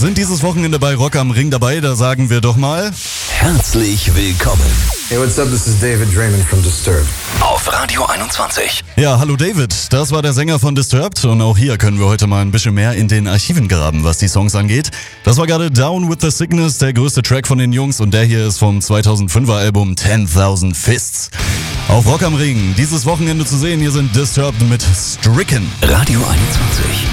sind dieses Wochenende bei Rock am Ring dabei. Da sagen wir doch mal herzlich willkommen. Hey, what's up? This is David Draiman from Disturbed. Auf Radio 21. Ja, hallo David, das war der Sänger von Disturbed und auch hier können wir heute mal ein bisschen mehr in den Archiven graben, was die Songs angeht. Das war gerade Down with the Sickness, der größte Track von den Jungs, und der hier ist vom 2005er Album 10,000 Fists. Auf Rock am Ring dieses Wochenende zu sehen, hier sind Disturbed mit Stricken. Radio 21.